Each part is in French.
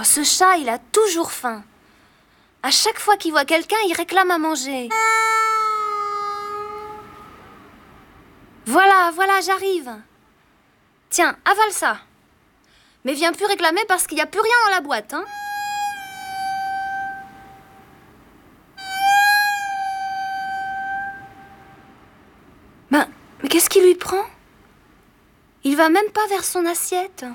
Oh, ce chat, il a toujours faim. À chaque fois qu'il voit quelqu'un, il réclame à manger. Voilà, j'arrive. Tiens, avale ça. Mais viens plus réclamer parce qu'il n'y a plus rien dans la boîte, hein. Mais qu'est-ce qui lui prend? Il va même pas vers son assiette.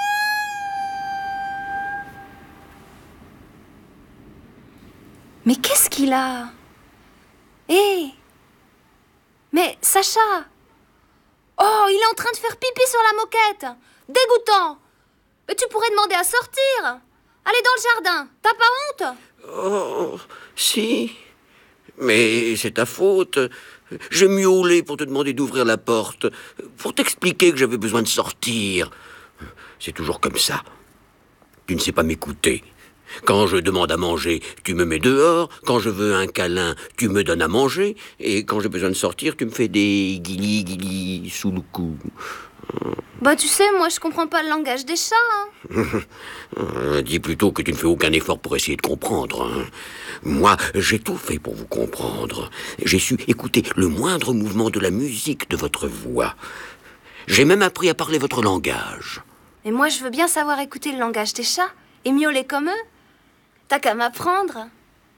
Mais qu'est-ce qu'il a? Hé! Mais Sacha! Oh, il est en train de faire pipi sur la moquette! Dégoûtant! Mais tu pourrais demander à sortir! Allez dans le jardin! T'as pas honte? Oh, si. Mais c'est ta faute. J'ai miaulé pour te demander d'ouvrir la porte, pour t'expliquer que j'avais besoin de sortir. C'est toujours comme ça. Tu ne sais pas m'écouter. Quand je demande à manger, tu me mets dehors. Quand je veux un câlin, tu me donnes à manger. Et quand j'ai besoin de sortir, tu me fais des guilis sous le cou. Bah tu sais, moi je comprends pas le langage des chats, hein. Dis plutôt que tu ne fais aucun effort pour essayer de comprendre. Hein. Moi, j'ai tout fait pour vous comprendre. J'ai su écouter le moindre mouvement de la musique de votre voix. J'ai même appris à parler votre langage. Et moi je veux bien savoir écouter le langage des chats et miauler comme eux. T'as qu'à m'apprendre.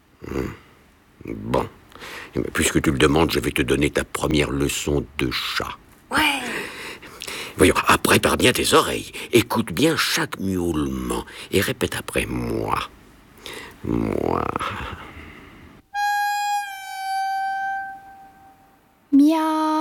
Bon. Puisque tu le demandes, je vais te donner ta première leçon de chat. Ouais. Voyons, prépare bien tes oreilles. Écoute bien chaque miaulement. Et répète après moi. Moi. Miaou.